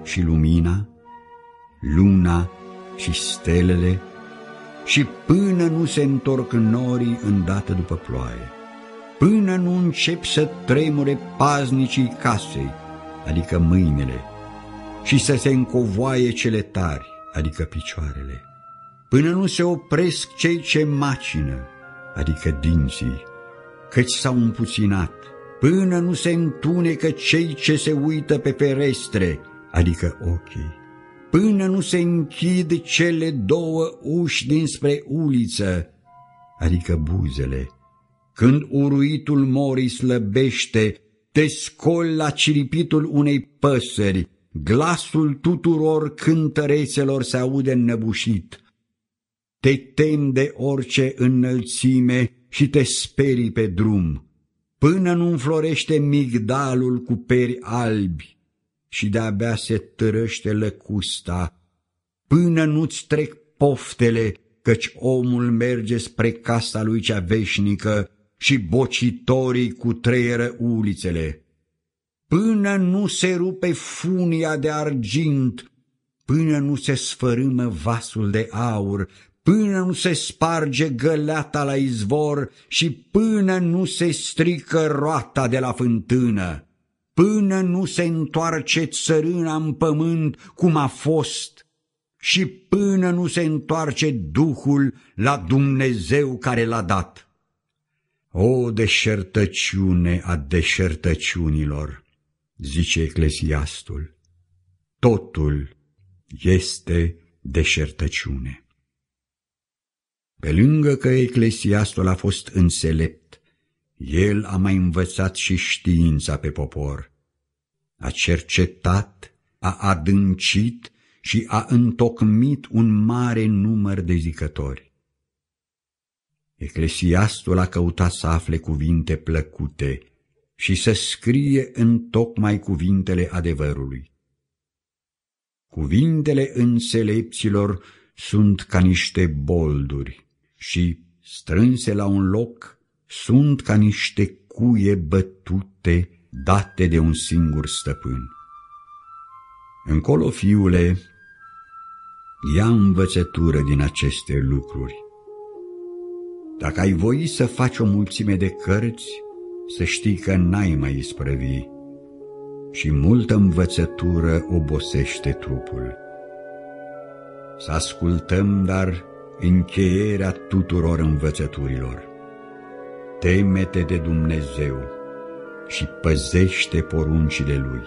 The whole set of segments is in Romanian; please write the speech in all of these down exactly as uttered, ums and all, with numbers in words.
și lumina, luna și stelele, și până nu se întorc norii îndată după ploaie, până nu încep să tremure paznicii casei, adică mâinile, și să se încovoaie cele tari, adică picioarele, până nu se opresc cei ce macină, adică dinții, căci s-au împuținat, până nu se întunecă cei ce se uită pe ferestre, adică ochii, până nu se închid cele două uși dinspre uliță, adică buzele, când uruitul morii slăbește, te scoli la ciripitul unei păsări, glasul tuturor cântărețelor se aude înnăbușit, te temi de orice înălțime și te sperii pe drum, până nu înflorește migdalul cu peri albi și de-abia se târăște lăcusta, până nu-ți trec poftele, căci omul merge spre casa lui cea veșnică și bocitorii cutreieră ulițele, până nu se rupe funia de argint, până nu se sfărâmă vasul de aur, până nu se sparge găleata la izvor și până nu se strică roata de la fântână, până nu se întoarce țărâna în pământ cum a fost și până nu se întoarce Duhul la Dumnezeu care l-a dat. O deșertăciune a deșertăciunilor, zice Eclesiastul, totul este deșertăciune. Pe lângă că Eclesiastul a fost înțelept, el a mai învățat și știința pe popor. A cercetat, a adâncit și a întocmit un mare număr de zicători. Eclesiastul a căutat să afle cuvinte plăcute și să scrie întocmai cuvintele adevărului. Cuvintele înțelepților sunt ca niște bolduri și, strânse la un loc, sunt ca niște cuie bătute date de un singur stăpân. Încolo, fiule, ia învățătură din aceste lucruri. Dacă ai voi să faci o mulțime de cărți, să știi că n-ai mai isprăvi și multă învățătură obosește trupul. Să ascultăm, dar, încheierea tuturor învățăturilor. Teme-te de Dumnezeu și păzește poruncile Lui.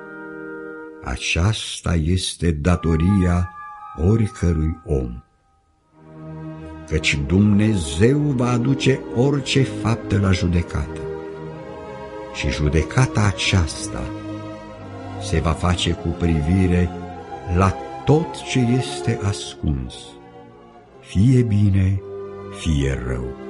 Aceasta este datoria oricărui om, căci Dumnezeu va aduce orice faptă la judecată și judecata aceasta se va face cu privire la tot ce este ascuns, fie bine, fie rău.